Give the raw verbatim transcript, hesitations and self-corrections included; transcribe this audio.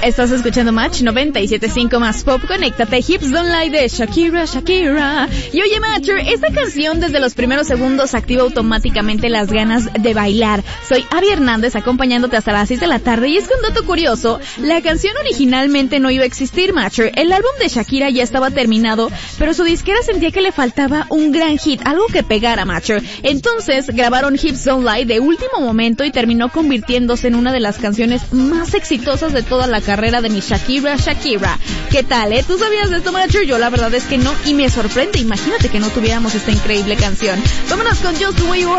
Estás escuchando Match noventa y siete punto cinco más pop. Conéctate, Hips Don't Lie de Shakira, Shakira. Y oye, Matcher, esta canción desde los primeros segundos activa automáticamente las ganas de bailar. Soy Abby Hernández acompañándote hasta las seis de la tarde. Y es que un dato curioso, la canción originalmente no iba a existir, Matcher. El álbum de Shakira ya estaba terminado, pero su disquera sentía que le faltaba un gran hit, algo que pegara, Matcher. Entonces grabaron Hips Don't Lie de último momento y terminó convirtiéndose en una de las canciones más exitosas de toda la carrera de mi Shakira, Shakira. ¿Qué tal, eh? ¿Tú sabías de esto, Matcher? Yo la verdad es que no, y me sorprende. Imagínate que no tuviéramos esta increíble canción. Vámonos con Just the Way You